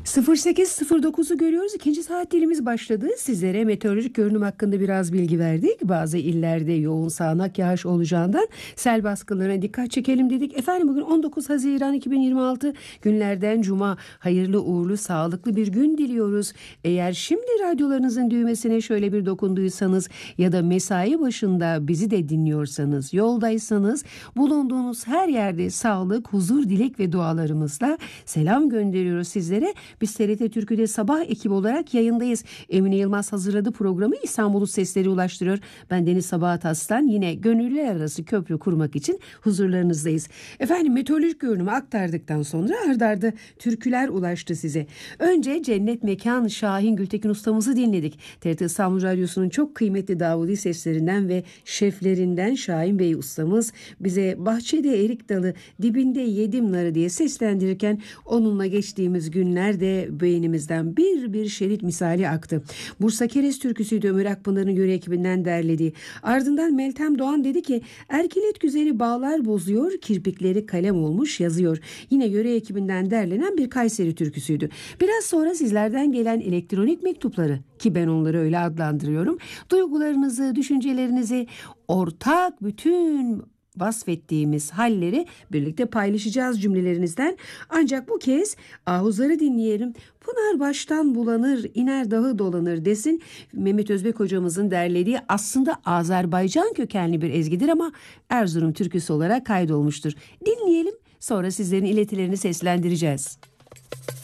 08.09'u görüyoruz. İkinci saat dilimiz başladı. Sizlere meteorolojik görünüm hakkında biraz bilgi verdik. Bazı illerde yoğun sağanak yağış olacağından sel baskınlarına dikkat çekelim dedik. Efendim bugün 19 Haziran 2026 günlerden Cuma. Hayırlı uğurlu sağlıklı bir gün diliyoruz. Eğer şimdi radyolarınızın düğmesine şöyle bir dokunduysanız ya da mesai başında bizi de dinliyorsanız, yoldaysanız bulunduğunuz her yerde sağlık, huzur, dilek ve dualarımızla selam gönderiyoruz sizlere. Biz TRT Türkü'de sabah ekibi olarak yayındayız. Emine Yılmaz hazırladı programı, İstanbul'u sesleri ulaştırıyor. Ben Deniz Sabahat Aslan, yine gönüllüler arası köprü kurmak için huzurlarınızdayız. Efendim meteorolojik görünümü aktardıktan sonra ard arda türküler ulaştı size. Önce Cennet Mekan Şahin Gültekin ustamızı dinledik. TRT İstanbul Radyosu'nun çok kıymetli Davudi seslerinden ve şeflerinden Şahin Bey ustamız bize bahçede erik dalı dibinde yedim narı diye seslendirirken onunla geçtiğimiz günlerde beynimizden bir şerit misali aktı. Bursa Keres türküsüydü, Ömer Akpınar'ın yöre ekibinden derlediği. Ardından Meltem Doğan dedi ki erkilet güzeli bağlar bozuyor, kirpikleri kalem olmuş yazıyor. Yine yöre ekibinden derlenen bir Kayseri türküsüydü. Biraz sonra sizlerden gelen elektronik mektupları, ki ben onları öyle adlandırıyorum, duygularınızı, düşüncelerinizi, ortak bütün vasfettiğimiz halleri birlikte paylaşacağız cümlelerinizden. Ancak bu kez ahuzları dinleyelim. Pınar baştan bulanır, iner dağı dolanır desin. Mehmet Özbek hocamızın derlediği aslında Azerbaycan kökenli bir ezgidir ama Erzurum türküsü olarak kaydolmuştur. Dinleyelim, sonra sizlerin iletilerini seslendireceğiz.